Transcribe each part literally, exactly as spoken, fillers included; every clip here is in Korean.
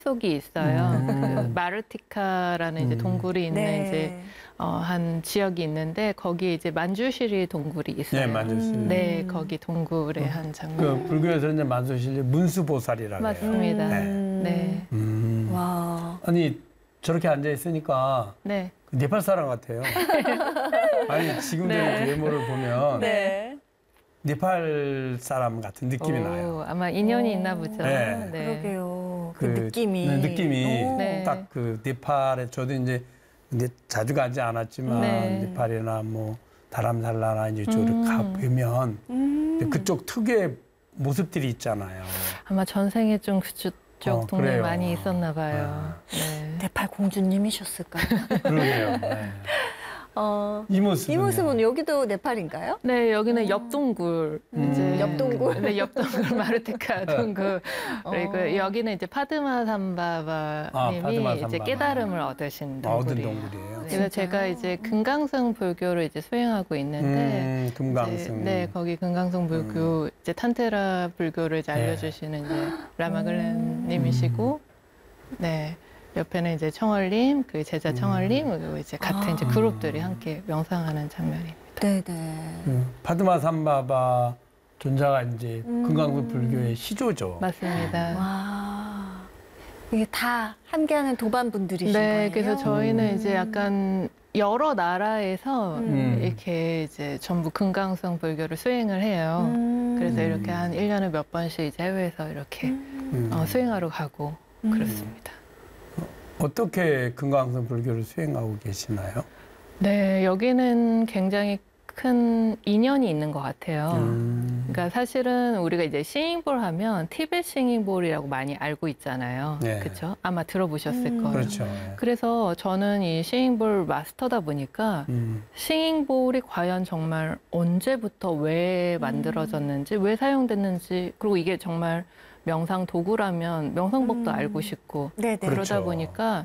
속이 있어요. 음. 그 마르티카라는 이제 음. 동굴이 있는 네. 이제 어, 한 지역이 있는데 거기에 이제 만주시리 동굴이 있어요. 네, 만주시리. 음. 네, 거기 동굴의 음. 한 장면. 그 불교에서 이제 만수실리 문수보살이라고 해요. 맞습니다. 음. 네. 음. 와. 아니 저렇게 앉아 있으니까 네. 네팔 사람 같아요. 아니 지금 네. 네. 외모를 보면 네. 네팔 사람 같은 느낌이 오, 나요. 아마 인연이 오. 있나 보죠. 네. 그러게요. 그, 그 느낌이. 네, 느낌이 오. 네. 딱 그 네팔에 저도 이제 근데 자주 가지 않았지만 네. 네팔이나 뭐 다람살라나 이제 저를 음. 가 보면 음. 그쪽 특유의 모습들이 있잖아요. 아마 전생에 좀 그쪽 어, 동네 그래요. 많이 있었나 봐요. 네. 네팔 공주님이셨을까요? 그러게요. 네. 어, 이 모습은 이 모습은 여기도 네팔인가요? 네, 여기는 음. 옆동굴. 음. 이제 옆동굴. 네, 옆동굴 마르티카 동굴. 그리고 어. 여기는 이제 파드마 삼바바님이 아, 파드마 이제 삼바바. 깨달음을 얻으신 아, 얻은 동굴이에요. 동굴이에요. 그래서 진짜요? 제가 이제 금강성 불교를 이제 수행하고 있는데 음, 금강승. 이제, 네, 거기 금강성 불교 이제 탄테라 불교를 이제 네. 알려주시는 이제 라마글렌님이시고, 네. 옆에는 이제 청월님, 그 제자 청월님, 그리고 이제 같은 아. 이제 그룹들이 함께 명상하는 장면입니다. 네네. 그 파드마 삼바바 존자가 이제 음. 금강석 불교의 시조죠. 맞습니다. 와. 이게 다 함께하는 도반 분들이신 네, 거예요? 그래서 저희는 음. 이제 약간 여러 나라에서 음. 이렇게 이제 전부 금강성 불교를 수행을 해요. 음. 그래서 이렇게 한 일 년에 몇 번씩 이제 해외에서 이렇게 음. 어, 수행하러 가고 음. 그렇습니다. 어떻게 금강석 불교를 수행하고 계시나요? 네, 여기는 굉장히 큰 인연이 있는 것 같아요. 음. 그러니까 사실은 우리가 이제 싱잉볼 하면 티벳 싱잉볼이라고 많이 알고 있잖아요. 네. 그렇죠? 아마 들어보셨을 음. 거예요. 그렇죠. 그래서 저는 이 싱잉볼 마스터다 보니까 음. 싱잉볼이 과연 정말 언제부터 왜 만들어졌는지, 왜 사용됐는지, 그리고 이게 정말 명상 도구라면 명상법도 음. 알고 싶고 네네. 그렇죠. 그러다 보니까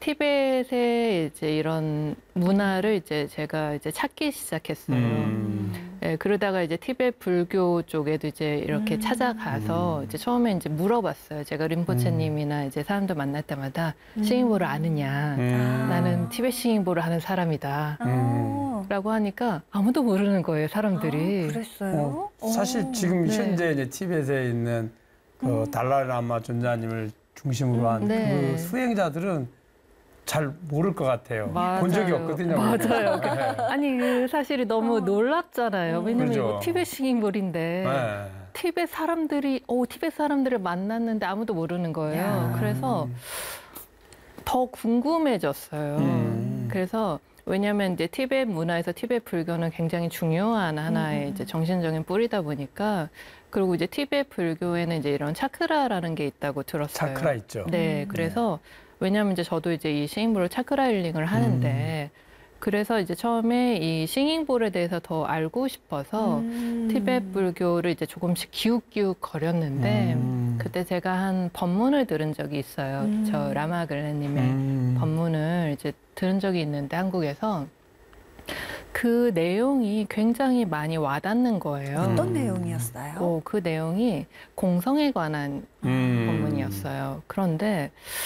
티벳의 이제 이런 문화를 이제 제가 이제 찾기 시작했어요. 음. 예, 그러다가 이제 티벳 불교 쪽에도 이제 이렇게 음. 찾아가서 음. 이제 처음에 이제 물어봤어요. 제가 림포체님이나 이제 사람들 만날 때마다 싱잉볼을 아느냐. 음. 나는 티벳 싱잉볼을 하는 사람이다. 아. 라고 하니까 아무도 모르는 거예요, 사람들이. 아, 그랬어요? 어, 사실 오. 지금 네. 현재 이제 티벳에 있는 그 달라이라마 존자님을 중심으로 한 그 네. 수행자들은 잘 모를 것 같아요. 맞아요. 본 적이 없거든요. 맞아요. 네. 아니, 그 사실이 너무 어. 놀랍잖아요. 음. 왜냐면 그렇죠. 이거 티벳 싱잉볼인데. 네. 티벳 사람들이, 오, 티벳 사람들을 만났는데 아무도 모르는 거예요. 야. 그래서 더 궁금해졌어요. 음. 그래서 왜냐하면 이제 티벳 문화에서 티벳 불교는 굉장히 중요한 하나의 음. 이제 정신적인 뿌리다 보니까 그리고 이제 티벳 불교에는 이제 이런 차크라라는 게 있다고 들었어요. 차크라 있죠. 네, 음. 그래서 왜냐하면 이제 저도 이제 이 싱잉볼을 차크라 힐링을 하는데 그래서 이제 처음에 이 싱잉볼에 대해서 더 알고 싶어서 음. 티벳 불교를 이제 조금씩 기웃기웃 거렸는데 음. 그때 제가 한 법문을 들은 적이 있어요. 음. 저 라마글레님의 음. 법문을 이제 들은 적이 있는데 한국에서 그 내용이 굉장히 많이 와닿는 거예요. 어떤 음. 내용이었어요? 어, 그 내용이 공성에 관한 음. 법문이었어요. 그런데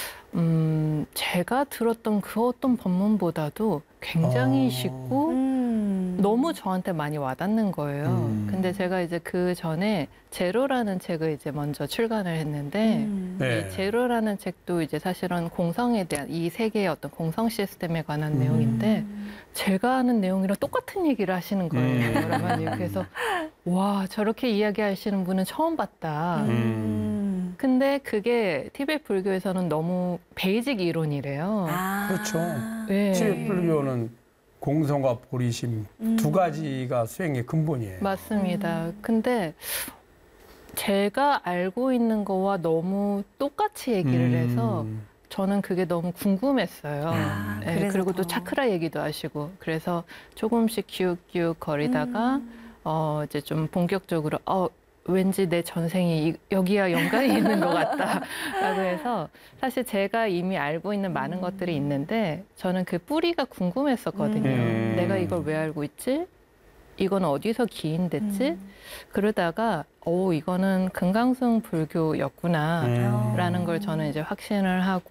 음, 제가 들었던 그 어떤 법문보다도 굉장히 어. 쉽고 음. 너무 저한테 많이 와닿는 거예요. 음. 근데 제가 이제 그 전에 제로라는 책을 이제 먼저 출간을 했는데 음. 네. 이 제로라는 책도 이제 사실은 공성에 대한 이 세계의 어떤 공성 시스템에 관한 음. 내용인데 제가 하는 내용이랑 똑같은 얘기를 하시는 거예요. 음. 라마님. 그래서 와, 저렇게 이야기하시는 분은 처음 봤다. 음. 근데 그게 티벳 불교에서는 너무 베이직 이론이래요. 아. 그렇죠. 네. 티벳 불교는 공성과 보리심 음. 두 가지가 수행의 근본이에요. 맞습니다. 음. 근데 제가 알고 있는 거와 너무 똑같이 얘기를 해서 음. 저는 그게 너무 궁금했어요. 아, 네, 그래서 그리고 또 더. 차크라 얘기도 하시고 그래서 조금씩 기웃기웃 거리다가 음. 어 이제 좀 본격적으로 어 왠지 내 전생이 이- 여기와 연관이 있는 것 같다라고 해서 사실 제가 이미 알고 있는 많은 음. 것들이 있는데 저는 그 뿌리가 궁금했었거든요. 음. 내가 이걸 왜 알고 있지? 이건 어디서 기인됐지? 음. 그러다가 오 이거는 금강승 불교였구나라는 음. 걸 저는 이제 확신을 하고